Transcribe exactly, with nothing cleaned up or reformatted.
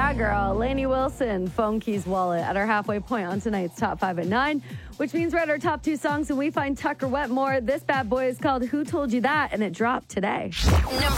Yeah, girl. Lainey Wilson, Phone Keys Wallet at our halfway point on tonight's Top five at nine, which means we're at our top two songs and we find Tucker Wetmore. This bad boy is called Who Told You That, and it dropped today. Number